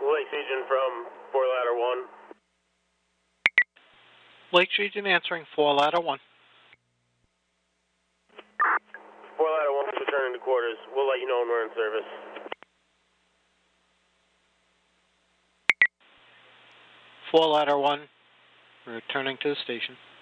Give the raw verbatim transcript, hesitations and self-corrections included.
Lakes Region from four ladder one. Lakes Region answering four ladder one. four ladder one is returning to quarters. We'll let you know when we're in service. four ladder one, returning to the station.